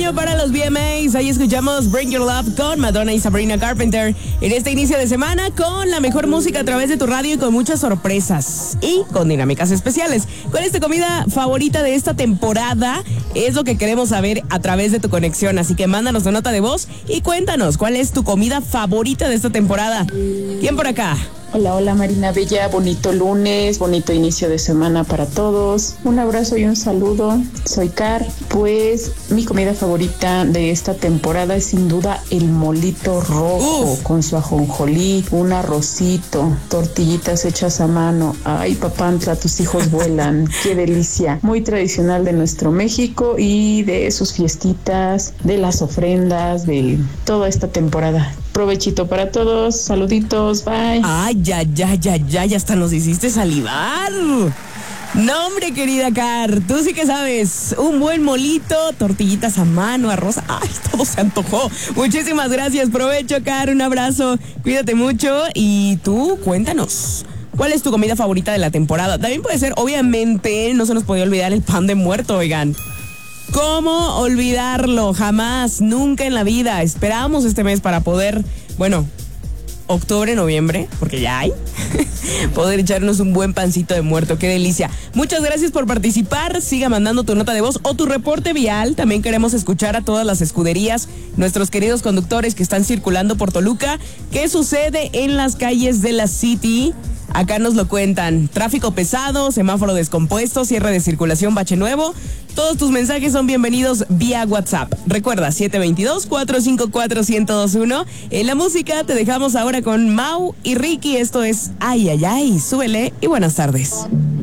año para los VMAs. Ahí escuchamos Bring Your Love con Madonna y Sabrina Carpenter. En este inicio de semana con la mejor música a través de tu radio y con muchas sorpresas. Y con dinámicas especiales. ¿Cuál es tu comida favorita de esta temporada? Es lo que queremos saber a través de tu conexión. Así que mándanos tu nota de voz y cuéntanos cuál es tu comida favorita de esta temporada. ¿Quién por acá? Hola, hola Marina Bella, bonito lunes, bonito inicio de semana para todos. Un abrazo y un saludo, soy Car. Pues mi comida favorita de esta temporada es sin duda el molito rojo con su ajonjolí, un arrocito, tortillitas hechas a mano. Ay, papantla, tus hijos vuelan, qué delicia. Muy tradicional de nuestro México y de sus fiestitas, de las ofrendas, de toda esta temporada. Provechito para todos, saluditos, bye. Ay, ya hasta nos hiciste salivar. No, hombre, querida Car, tú sí que sabes. Un buen molito, tortillitas a mano, arroz. Ay, todo se antojó. Muchísimas gracias, provecho, Car, un abrazo. Cuídate mucho y tú, cuéntanos. ¿Cuál es tu comida favorita de la temporada? También puede ser, obviamente, no se nos podía olvidar el pan de muerto, oigan. ¿Cómo olvidarlo? Jamás, nunca en la vida. Esperamos este mes para poder, octubre, noviembre, porque ya hay, poder echarnos un buen pancito de muerto. ¡Qué delicia! Muchas gracias por participar. Siga mandando tu nota de voz o tu reporte vial. También queremos escuchar a todas las escuderías, nuestros queridos conductores que están circulando por Toluca. ¿Qué sucede en las calles de la City? Acá nos lo cuentan. Tráfico pesado, semáforo descompuesto, cierre de circulación, bache nuevo. Todos tus mensajes son bienvenidos vía WhatsApp. Recuerda, 722-454-1021. En la música te dejamos ahora con Mau y Ricky. Esto es Ay, ay, ay. Súbele y buenas tardes.